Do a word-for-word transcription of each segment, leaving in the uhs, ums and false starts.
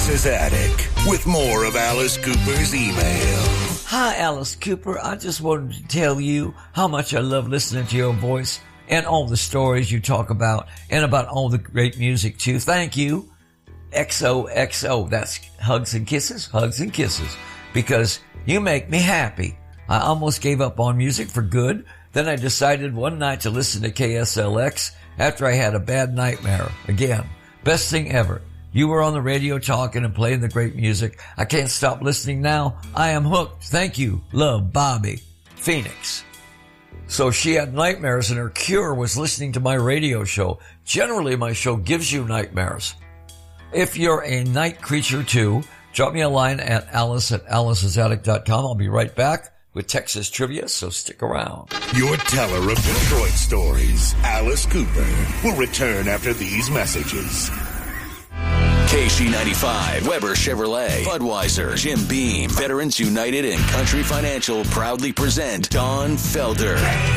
Alice's Attic with more of Alice Cooper's email. Hi, Alice Cooper. I just wanted to tell you how much I love listening to your voice and all the stories you talk about and about all the great music, too. Thank you. X O X O. That's hugs and kisses, hugs and kisses, because you make me happy. I almost gave up on music for good. Then I decided one night to listen to K S L X after I had a bad nightmare. Again, best thing ever. You were on the radio talking and playing the great music. I can't stop listening now. I am hooked. Thank you. Love, Bobby. Phoenix. So she had nightmares and her cure was listening to my radio show. Generally, my show gives you nightmares. If you're a night creature too, drop me a line at alice at alice's attic dot com. I'll be right back with Texas trivia, so stick around. Your teller of Detroit stories, Alice Cooper, will return after these messages. K C ninety-five, Weber Chevrolet, Budweiser, Jim Beam, Veterans United, and Country Financial proudly present Don Felder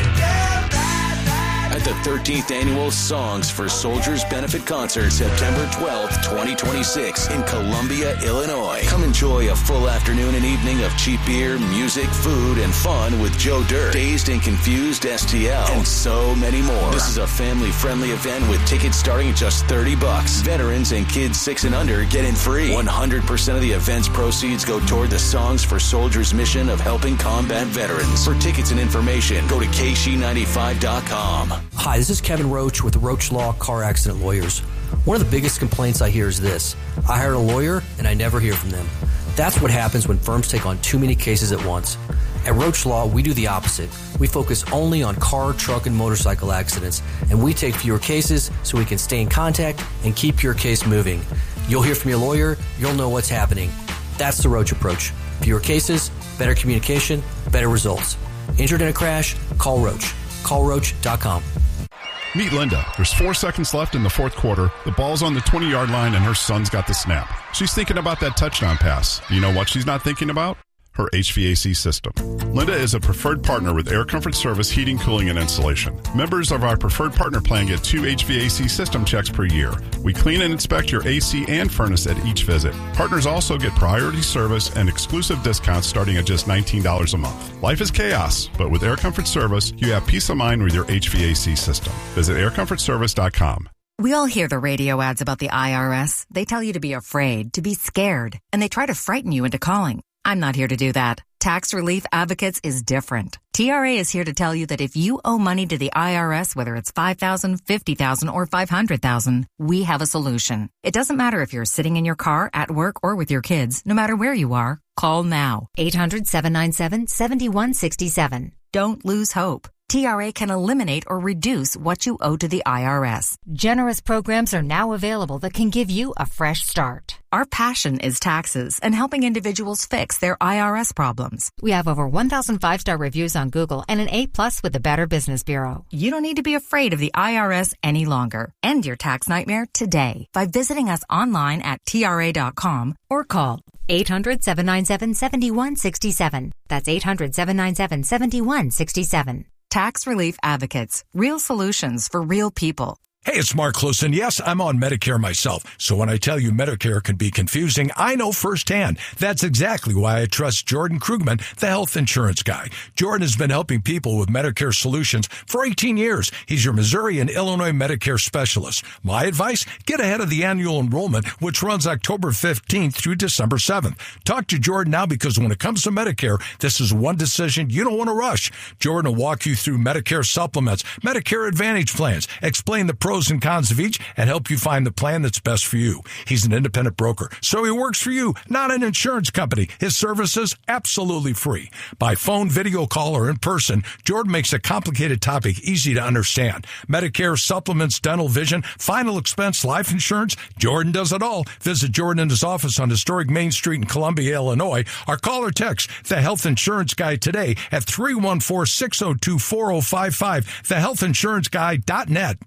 at the thirteenth Annual Songs for Soldiers Benefit Concert, September twelfth, twenty twenty-six in Columbia, Illinois. Come enjoy a full afternoon and evening of cheap beer, music, food, and fun with Joe Dirt, Dazed and Confused S T L, and so many more. This is a family-friendly event with tickets starting at just thirty bucks. Veterans and kids six and under get in free. one hundred percent of the event's proceeds go toward the Songs for Soldiers mission of helping combat veterans. For tickets and information, go to K C ninety-five dot com. Hi, this is Kevin Roach with Roach Law Car Accident Lawyers. One of the biggest complaints I hear is this: I hired a lawyer and I never hear from them. That's what happens when firms take on too many cases at once. At Roach Law, we do the opposite. We focus only on car, truck, and motorcycle accidents, and we take fewer cases so we can stay in contact and keep your case moving. You'll hear from your lawyer, you'll know what's happening. That's the Roach approach. Fewer cases, better communication, better results. Injured in a crash? Call Roach. call roach dot com. Meet Linda. There's four seconds left in the fourth quarter. The ball's on the twenty-yard line, and her son's got the snap. She's thinking about that touchdown pass. You know what she's not thinking about? Her H V A C system. Linda is a preferred partner with Air Comfort Service Heating, Cooling, and Installation. Members of our preferred partner plan get two H V A C system checks per year. We clean and inspect your A C and furnace at each visit. Partners also get priority service and exclusive discounts starting at just nineteen dollars a month. Life is chaos, but with Air Comfort Service, you have peace of mind with your H V A C system. Visit air comfort service dot com. We all hear the radio ads about the I R S. They tell you to be afraid, to be scared, and they try to frighten you into calling. I'm not here to do that. Tax Relief Advocates is different. T R A is here to tell you that if you owe money to the I R S, whether it's five thousand dollars, fifty thousand dollars, or five hundred thousand dollars, we have a solution. It doesn't matter if you're sitting in your car, at work, or with your kids. No matter where you are, call now. eight hundred, seven nine seven, seven one six seven. Don't lose hope. T R A can eliminate or reduce what you owe to the I R S. Generous programs are now available that can give you a fresh start. Our passion is taxes and helping individuals fix their I R S problems. We have over one thousand five-star reviews on Google and an A plus with the Better Business Bureau. You don't need to be afraid of the I R S any longer. End your tax nightmare today by visiting us online at T R A dot com or call eight hundred, seven nine seven, seven one six seven. That's eight hundred, seven nine seven, seven one six seven. Tax Relief Advocates. Real solutions for real people. Hey, it's Mark Closen. Yes, I'm on Medicare myself. So when I tell you Medicare can be confusing, I know firsthand. That's exactly why I trust Jordan Krugman, the health insurance guy. Jordan has been helping people with Medicare solutions for eighteen years. He's your Missouri and Illinois Medicare specialist. My advice, get ahead of the annual enrollment, which runs October fifteenth through December seventh. Talk to Jordan now, because when it comes to Medicare, this is one decision you don't want to rush. Jordan will walk you through Medicare supplements, Medicare Advantage plans, explain the pros and cons of each, and help you find the plan that's best for you. He's an independent broker, so he works for you, not an insurance company. His services absolutely free. By phone, video call, or in person, Jordan makes a complicated topic easy to understand. Medicare, supplements, dental, vision, final expense, life insurance. Jordan does it all. Visit Jordan in his office on historic Main Street in Columbia, Illinois, or call or text the Health Insurance Guy today at three one four, six oh two, four oh five five, the health insurance guy dot net.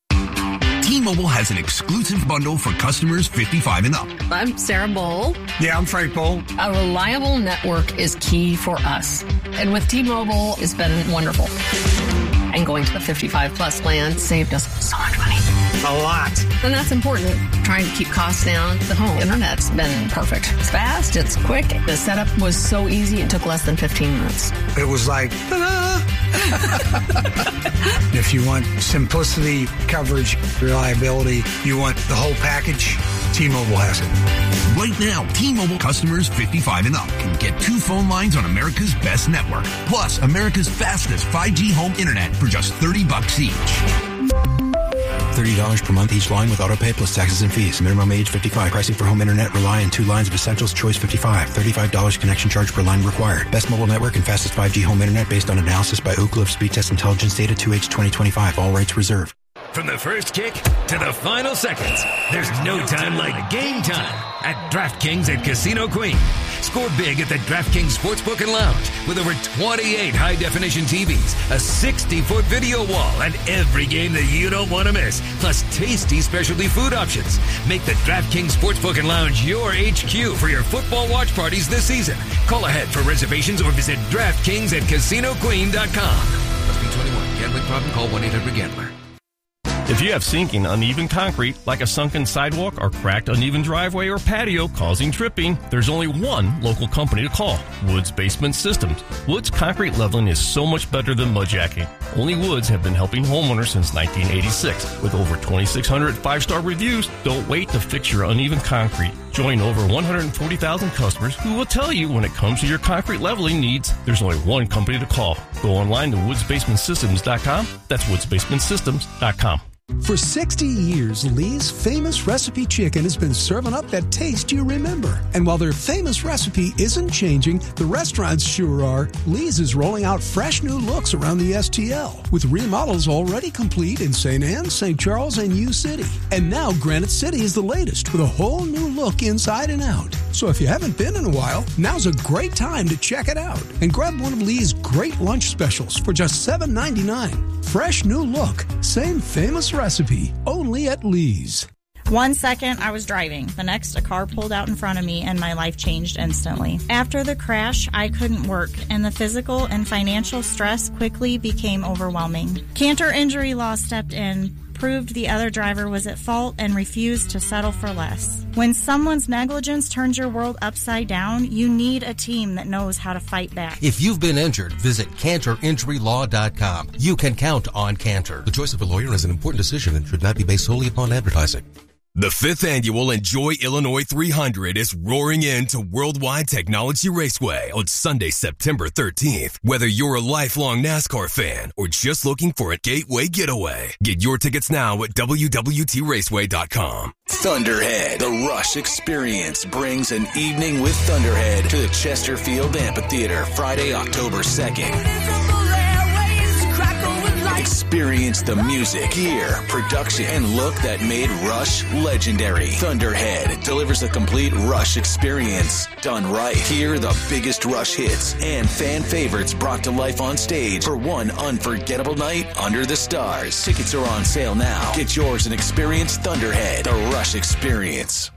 T-Mobile has an exclusive bundle for customers fifty-five and up. I'm Sarah Bowl. Yeah, I'm Frank Bowl. A reliable network is key for us. And with T-Mobile, it's been wonderful. And going to the fifty-five plus plan saved us so much money. A lot. And that's important. Trying to keep costs down. The home internet's been perfect. It's fast, it's quick. The setup was so easy, it took less than fifteen minutes. It was like, ta-da! If you want simplicity, coverage, reliability, you want the whole package, T-Mobile has it. Right now, T-Mobile customers fifty-five and up can get two phone lines on America's best network, plus America's fastest five G home internet for just thirty bucks each. thirty dollars per month each line with autopay plus taxes and fees. Minimum age fifty-five. Pricing for home internet rely on two lines of Essentials Choice fifty-five. thirty-five dollars connection charge per line required. Best mobile network and fastest five G home internet based on analysis by Ookla of Speed Test Intelligence data two H twenty twenty-five. All rights reserved. From the first kick to the final seconds, there's no time like game time at DraftKings at Casino Queen. Score big at the DraftKings Sportsbook and Lounge with over twenty-eight high-definition T Vs, a sixty-foot video wall, and every game that you don't want to miss, plus tasty specialty food options. Make the DraftKings Sportsbook and Lounge your H Q for your football watch parties this season. Call ahead for reservations or visit DraftKings at Casino Queen dot com. Must be twenty-one. Gambling problem? Call one eight hundred gambler. If you have sinking, uneven concrete, like a sunken sidewalk or cracked, uneven driveway or patio causing tripping, there's only one local company to call, Woods Basement Systems. Woods concrete leveling is so much better than mudjacking. Only Woods have been helping homeowners since nineteen eighty-six. With over twenty-six hundred five-star reviews, don't wait to fix your uneven concrete. Join over one hundred forty thousand customers who will tell you when it comes to your concrete leveling needs, there's only one company to call. Go online to woods basement systems dot com. That's woods basement systems dot com. For sixty years, Lee's Famous Recipe Chicken has been serving up that taste you remember. And while their famous recipe isn't changing, the restaurants sure are. Lee's is rolling out fresh new looks around the S T L, with remodels already complete in Saint Anne, Saint Charles, and U City. And now Granite City is the latest, with a whole new look inside and out. So if you haven't been in a while, now's a great time to check it out and grab one of Lee's great lunch specials for just seven ninety-nine. Fresh new look, same famous recipe, only at Lee's. One second, I was driving. The next, a car pulled out in front of me, and my life changed instantly. After the crash, I couldn't work, and the physical and financial stress quickly became overwhelming. Cantor Injury Law stepped in, proved the other driver was at fault, and refused to settle for less. When someone's negligence turns your world upside down, you need a team that knows how to fight back. If you've been injured, visit cantor injury law dot com. You can count on Cantor. The choice of a lawyer is an important decision and should not be based solely upon advertising. The fifth annual Enjoy Illinois three hundred is roaring into Worldwide Technology Raceway on Sunday, September thirteenth. Whether you're a lifelong NASCAR fan or just looking for a gateway getaway, get your tickets now at w w t raceway dot com. Thunderhead, the Rush Experience, brings an evening with Thunderhead to the Chesterfield Amphitheater Friday, October second. Experience the music, gear, production, and look that made Rush legendary. Thunderhead delivers a complete Rush experience done right. Hear the biggest Rush hits and fan favorites brought to life on stage for one unforgettable night under the stars. Tickets are on sale now. Get yours and experience Thunderhead, the Rush Experience.